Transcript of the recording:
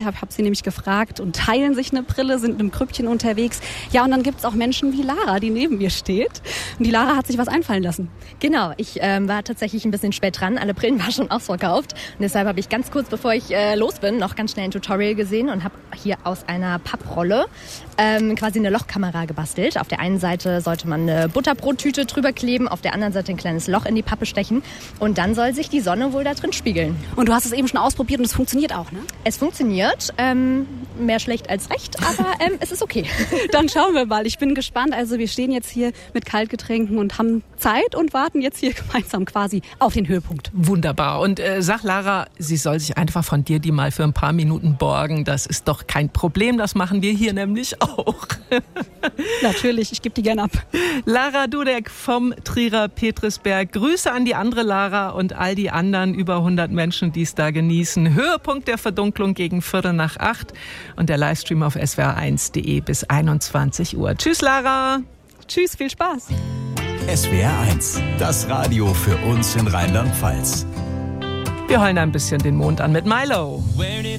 habe sie nämlich gefragt und teilen sich eine Brille, sind in einem Krüppchen unterwegs. Ja, und dann gibt es auch Menschen wie Lara, die neben mir steht. Und die Lara hat sich was einfallen lassen. Genau, ich war tatsächlich ein bisschen spät dran. Alle Brillen waren schon ausverkauft. Und deshalb habe ich ganz kurz, bevor ich los bin, noch ganz schnell ein Tutorial gesehen und habe hier aus einer Papprolle quasi eine Lochkamera gebastelt. Auf der einen Seite sollte man eine Butterbrottüte drüber kleben, auf der anderen Seite ein kleines Loch in die Pappe stechen und dann soll sich die Sonne wohl da drin spiegeln. Und du hast es eben schon ausprobiert und es funktioniert auch, ne? Es funktioniert, mehr schlecht als recht, aber es ist okay. Dann schauen wir mal. Ich bin gespannt. Also wir stehen jetzt hier mit Kaltgetränken und haben Zeit und warten jetzt hier gemeinsam quasi auf den Höhepunkt. Wunderbar. Und sag Lara, sie soll sich einfach von dir die mal für ein paar Minuten borgen. Das ist doch kein Problem. Das machen wir hier nämlich auch. Natürlich, ich gebe die gerne ab. Lara Dudek vom Trierer Petrisberg. Grüße an die andere Lara und all die anderen über 100 Menschen, die es da genießen. Höhepunkt der Verdunklung gegen 7:45 und der Livestream auf swr1.de bis 21 Uhr. Tschüss, Lara. Tschüss, viel Spaß. SWR1, das Radio für uns in Rheinland-Pfalz. Wir heulen ein bisschen den Mond an mit Milo.